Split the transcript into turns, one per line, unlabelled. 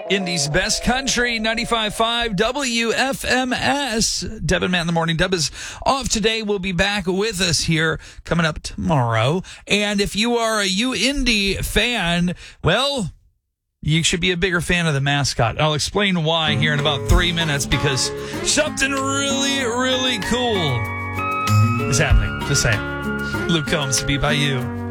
Indy's best country, 95.5 WFMS. Deb and Matt in the morning. Deb is off today. We'll be back with us here coming up tomorrow. And if you are a Indy fan, well, you should be a bigger fan of the mascot. I'll explain why here in about 3 minutes, because something really, really cool is happening. Just saying. Luke Combs, Be By You.